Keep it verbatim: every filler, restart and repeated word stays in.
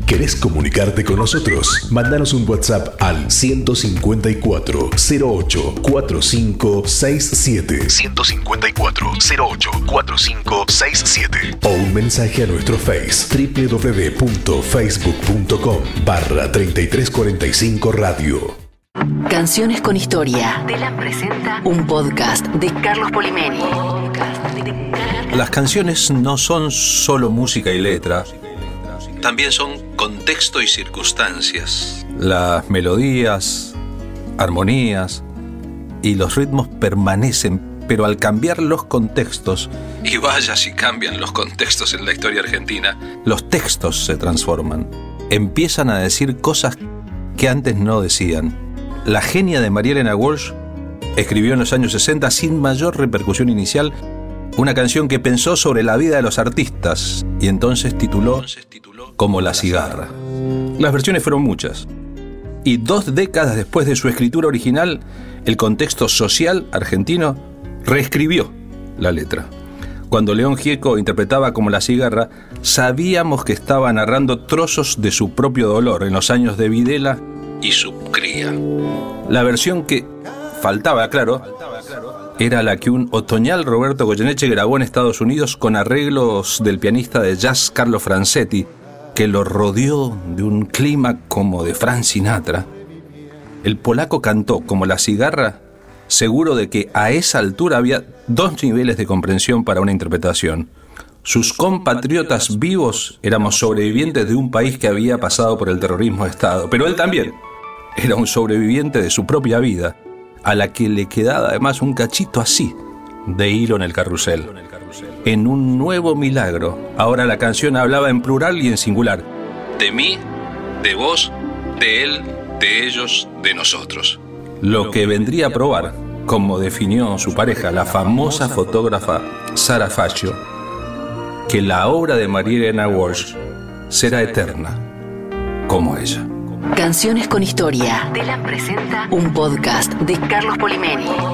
¿Querés comunicarte con nosotros? Mándanos un WhatsApp al ciento cincuenta y cuatro, cero ocho, cuarenta y cinco sesenta y siete. ciento cincuenta y cuatro, cero ocho, cuarenta y cinco sesenta y siete. O un mensaje a nuestro Face www.facebook.com barra treinta y tres cuarenta y cinco Radio. Canciones con Historia. Telam presenta un podcast de Carlos Polimeni. Las canciones no son solo música y letra, también son contexto y circunstancias. Las melodías, armonías y los ritmos permanecen, pero al cambiar los contextos, y vaya si cambian los contextos en la historia argentina, los textos se transforman. Empiezan a decir cosas que antes no decían. La genia de María Elena Walsh escribió en los años sesenta, sin mayor repercusión inicial, una canción que pensó sobre la vida de los artistas y entonces tituló Como la cigarra. Las versiones fueron muchas. Y dos décadas después de su escritura original, el contexto social argentino reescribió la letra. Cuando León Gieco interpretaba Como la cigarra, sabíamos que estaba narrando trozos de su propio dolor en los años de Videla y su cría. La versión que faltaba, claro, era la que un otoñal Roberto Goyeneche grabó en Estados Unidos con arreglos del pianista de jazz Carlo Franzetti, que lo rodeó de un clima como de Frank Sinatra. El polaco cantó Como la cigarra, seguro de que a esa altura había dos niveles de comprensión para una interpretación. Sus compatriotas vivos éramos sobrevivientes de un país que había pasado por el terrorismo de Estado, pero él también era un sobreviviente de su propia vida, a la que le quedaba además un cachito así de hilo en el carrusel. En un nuevo milagro, ahora la canción hablaba en plural y en singular. De mí, de vos, de él, de ellos, de nosotros. Lo que vendría a probar, como definió su pareja, la famosa fotógrafa Sara Faccio, que la obra de María Elena Walsh será eterna, como ella. Canciones con Historia. Telam presenta un podcast de Carlos Polimeni.